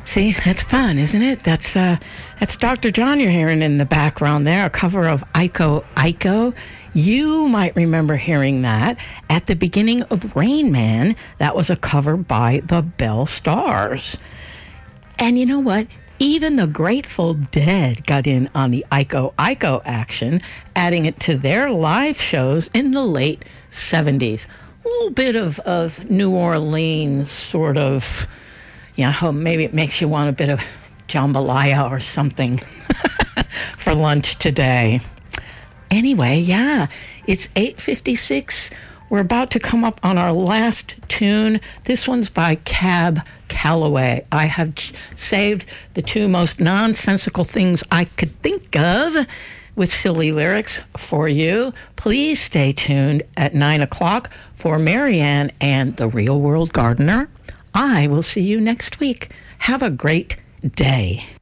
See, it's fun, isn't it? That's Dr. John you're hearing in the background there, a cover of Iko Iko. You might remember hearing that at the beginning of Rain Man. That was a cover by the Bell Stars. And you know what? Even the Grateful Dead got in on the Iko Iko action, adding it to their live shows in the late 70s. A little bit of New Orleans sort of, maybe it makes you want a bit of jambalaya or something for lunch today. Anyway, it's 8:56. We're about to come up on our last tune. This one's by Cab Calloway. I have saved the two most nonsensical things I could think of with silly lyrics for you. Please stay tuned at 9 o'clock for Marianne and the Real World Gardener. I will see you next week. Have a great day.